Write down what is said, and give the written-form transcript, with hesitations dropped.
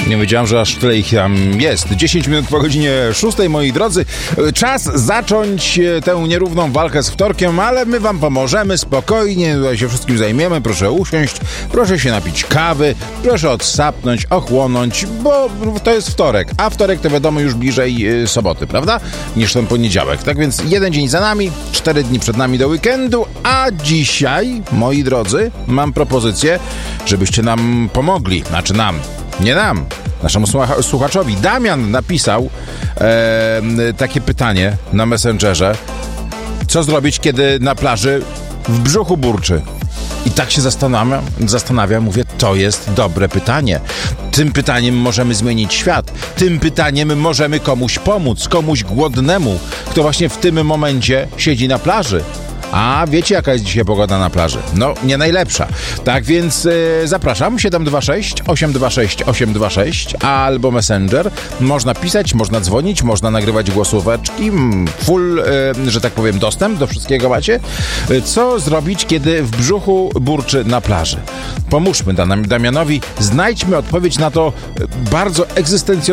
Nie wiedziałem, że aż tyle ich tam jest. 10 minut po godzinie 6, moi drodzy. Czas zacząć tę nierówną walkę z wtorkiem, ale my wam pomożemy spokojnie. Tutaj się wszystkim zajmiemy. Proszę usiąść, proszę się napić kawy, proszę odsapnąć, ochłonąć, bo to jest wtorek. A wtorek to wiadomo już bliżej soboty, prawda? Niż ten poniedziałek. Tak więc jeden dzień za nami, 4 dni przed nami do weekendu, a dzisiaj, moi drodzy, mam propozycję, żebyście nam pomogli. Znaczy nie nam, naszemu słuchaczowi. Damian napisał takie pytanie na Messengerze. Co zrobić, kiedy na plaży w brzuchu burczy? I tak się zastanawiam, mówię, to jest dobre pytanie. Tym pytaniem możemy zmienić świat. Tym pytaniem możemy komuś pomóc, komuś głodnemu, kto właśnie w tym momencie siedzi na plaży. A wiecie, jaka jest dzisiaj pogoda na plaży? No, nie najlepsza. Tak więc zapraszam, 726-826-826 albo Messenger. Można pisać, można dzwonić, można nagrywać głosóweczki. Full, że tak powiem, dostęp do wszystkiego macie. Co zrobić, kiedy w brzuchu burczy na plaży? Pomóżmy Damianowi, znajdźmy odpowiedź na to bardzo